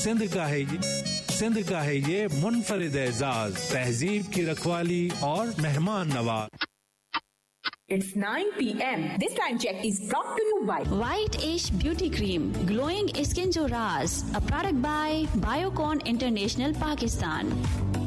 सिंध का है ये मुनफरिद एजाज, तहजीब की रखवाली और मेहमान Nawaz. It's 9 p.m. This time check is brought to you by White Ash Beauty Cream, glowing skin jo raaz, a product by Biocon International Pakistan.